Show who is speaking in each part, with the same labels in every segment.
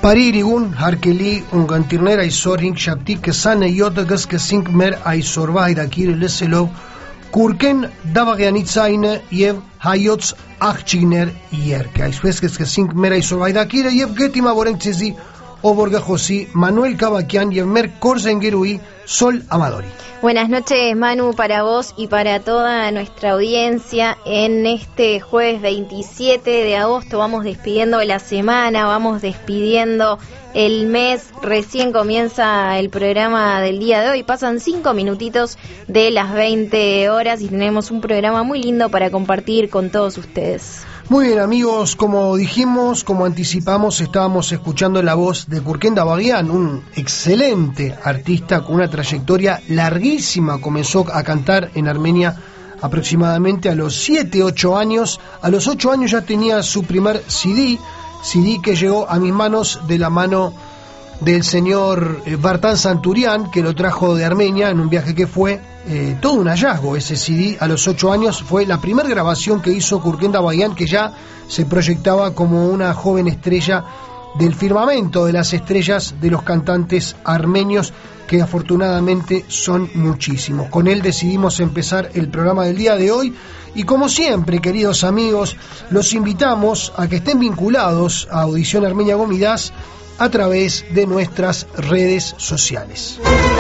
Speaker 1: Paririgun, Harkeli, Ungantirner, Aisoring, Shaptik, Sane, Yotagas, Kesink, Mer, Aisorvai, Dakir, Leselov, Kurken, Davagianitzaine, Yev, Hayots, Achigner, Yerke, Aisweskes, Kesink, Mer, Aisorvai, Dakir, Yev, Getima, Borentzezi, Oborga Josi, Manuel Cavaquian, Yev, Mer, Korzengerui, Sol Amadori.
Speaker 2: Buenas noches, Manu, para vos y para toda nuestra audiencia. En este jueves 27 de agosto vamos despidiendo la semana, vamos despidiendo el mes. Recién comienza el programa del día de hoy. Pasan 5 minutitos de las 20 horas y tenemos un programa muy lindo para compartir con todos ustedes.
Speaker 1: Muy bien, amigos, como dijimos, como anticipamos, estábamos escuchando la voz de Kurken Davagian, un excelente artista con una trayectoria larguísima. Comenzó a cantar en Armenia aproximadamente a los 7-8 años. A los 8 años ya tenía su primer CD que llegó a mis manos de la mano del señor Vartan Santurian, que lo trajo de Armenia en un viaje que fue todo un hallazgo. Ese CD a los 8 años fue la primera grabación que hizo Kurken Davagian, que ya se proyectaba como una joven estrella del firmamento de las estrellas de los cantantes armenios, que afortunadamente son muchísimos. Con él decidimos empezar el programa del día de hoy y, como siempre, queridos amigos, los invitamos a que estén vinculados a Audición Armenia Gomidas a través de nuestras redes sociales.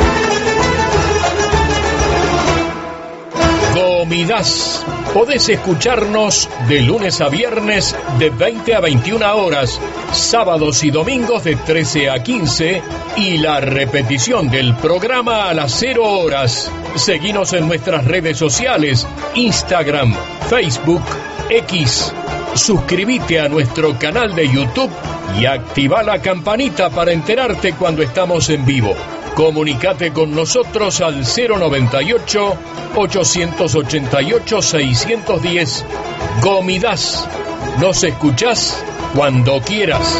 Speaker 3: Gomidas. Podés escucharnos de lunes a viernes de 20 a 21 horas, sábados y domingos de 13 a 15 y la repetición del programa a las 0 horas. Seguinos en nuestras redes sociales, Instagram, Facebook, X. Suscríbete a nuestro canal de YouTube y activa la campanita para enterarte cuando estamos en vivo. Comunicate con nosotros al 098-888-610. Gomidas. Nos escuchás cuando quieras.